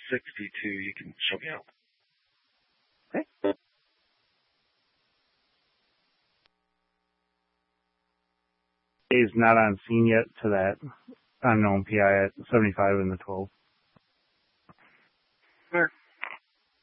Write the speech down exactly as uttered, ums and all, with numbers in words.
sixty-two, you can show me out. Okay. Is not on scene yet to that unknown P I at seventy-five in the twelve.